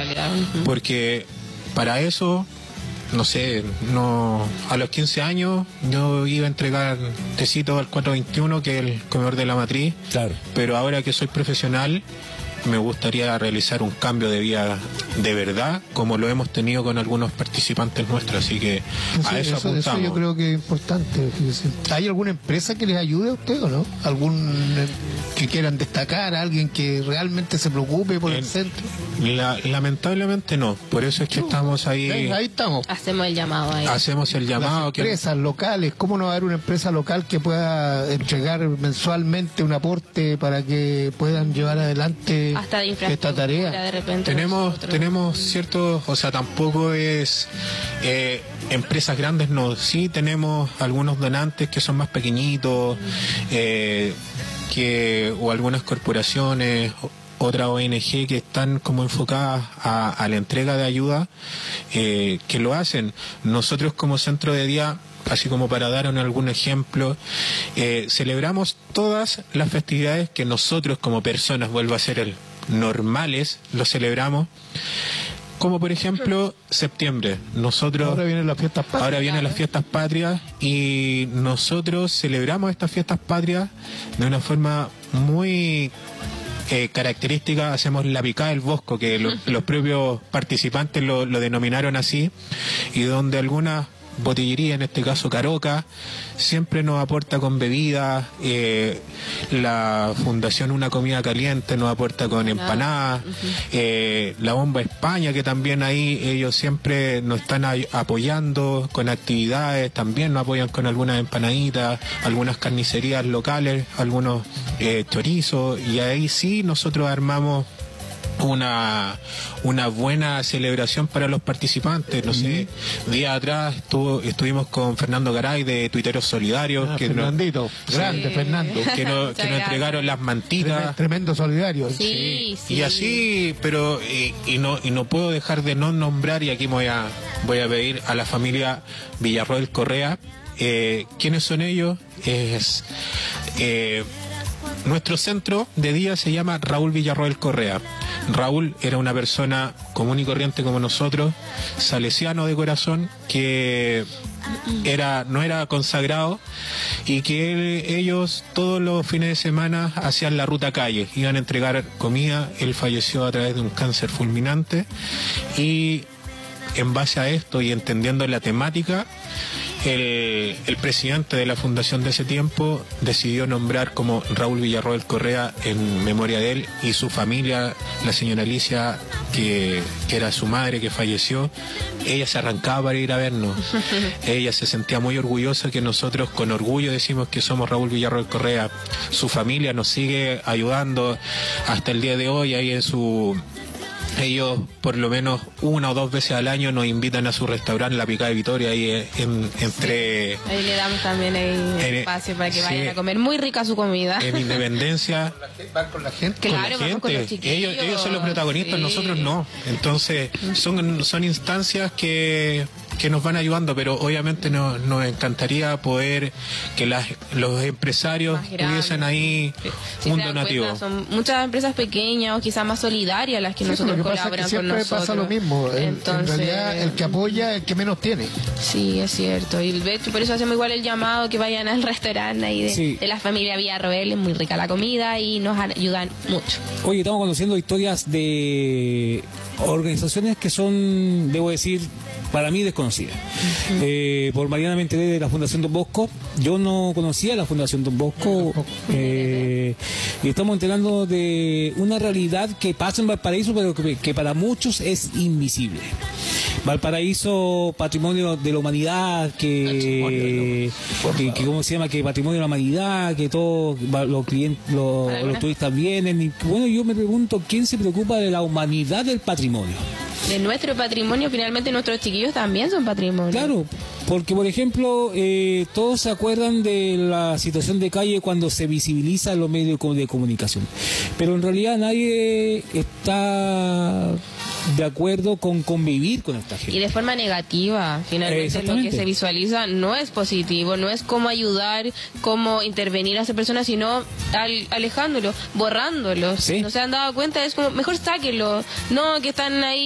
realidad. Porque para eso, no sé, a los 15 años yo iba a entregar tecito al 421, que es el comedor de la matriz. Claro. Pero ahora que soy profesional, me gustaría realizar un cambio de vida de verdad, como lo hemos tenido con algunos participantes nuestros, así que a eso apuntamos. Eso yo creo que es importante. ¿Hay alguna empresa que les ayude a usted o no? ¿Algún que quieran destacar, alguien que realmente se preocupe por el centro? Lamentablemente no, por eso es que estamos ahí. Ahí estamos. Hacemos el llamado ahí. Hacemos el llamado. Las empresas locales, ¿cómo no va a haber una empresa local que pueda entregar mensualmente un aporte para que puedan llevar adelante hasta de esta tarea? De repente tenemos ciertos, o sea, tampoco es empresas grandes, no, sí tenemos algunos donantes que son más pequeñitos, o algunas corporaciones, otras ONG que están como enfocadas a la entrega de ayuda, que lo hacen. Nosotros como centro de día, así como para dar algún ejemplo, celebramos todas las festividades que nosotros como personas, vuelvo a ser normales, lo celebramos. Como por ejemplo septiembre, ahora vienen las fiestas patrias y nosotros celebramos estas fiestas patrias de una forma muy característica. Hacemos la picada del bosco, que los propios participantes lo denominaron así, y donde algunas botillería, en este caso Caroca, siempre nos aporta con bebidas, la Fundación Una Comida Caliente nos aporta con empanadas, la Bomba España, que también ahí ellos siempre nos están apoyando con actividades, también nos apoyan con algunas empanaditas, algunas carnicerías locales, algunos chorizos, y ahí sí nosotros armamos una buena celebración para los participantes. No sé, días atrás estuvimos con Fernando Garay de Tuiteros Solidarios, Fernandito, grande Fernando, que nos entregaron las mantitas, tremendo solidario. Sí. Y así, pero y no puedo dejar de no nombrar, y aquí voy a pedir a la familia Villarroel Correa. ¿Quiénes son ellos? Nuestro centro de día se llama Raúl Villarroel Correa. Raúl era una persona común y corriente como nosotros, salesiano de corazón, que no era consagrado, y que ellos todos los fines de semana hacían la ruta calle, iban a entregar comida. Él falleció a través de un cáncer fulminante, y en base a esto y entendiendo la temática, el presidente de la fundación de ese tiempo decidió nombrar como Raúl Villarroel Correa en memoria de él y su familia. La señora Alicia, que era su madre, que falleció, ella se arrancaba para ir a vernos. Ella se sentía muy orgullosa, que nosotros con orgullo decimos que somos Raúl Villarroel Correa. Su familia nos sigue ayudando hasta el día de hoy. Ahí ellos por lo menos 1 o 2 veces al año nos invitan a su restaurante La Picada de Vitoria, ahí ahí le damos también espacio para que vayan a comer muy rica su comida. En Independencia van con la gente, claro, con la gente. Con los chiquillos. Ellos son los protagonistas, nosotros no. Entonces son instancias que nos van ayudando, pero obviamente nos encantaría poder que los empresarios tuviesen ahí un donativo. Son muchas empresas pequeñas o quizás más solidarias las que nosotros colaboran con nosotros. Siempre pasa lo mismo. Entonces, en realidad, el que apoya es el que menos tiene. Sí, es cierto. Y por eso hacemos igual el llamado, que vayan al restaurante ahí de la familia Villarroel. Es muy rica la comida y nos ayudan mucho. Oye, estamos conociendo historias de organizaciones que son, debo decir, para mí desconocidas. Por Mariana me enteré de la Fundación Don Bosco. Yo no conocía la Fundación Don Bosco, y estamos enterando de una realidad que pasa en Valparaíso, pero que para muchos es invisible. Valparaíso, patrimonio de la humanidad, que ¿cómo se llama? Que patrimonio de la humanidad, que todos los turistas vienen. Y bueno, yo me pregunto, ¿quién se preocupa de la humanidad del patrimonio? De nuestro patrimonio, finalmente nuestros chiquillos también son patrimonio. Claro, porque por ejemplo, todos se acuerdan de la situación de calle cuando se visibiliza en los medios de comunicación, pero en realidad nadie está de acuerdo con convivir con esta gente. Y de forma negativa, finalmente lo que se visualiza no es positivo, no es cómo ayudar, cómo intervenir a esa persona, sino alejándolo, borrándolo. ¿Sí? No se han dado cuenta, es como, mejor sáquenlo, no que están ahí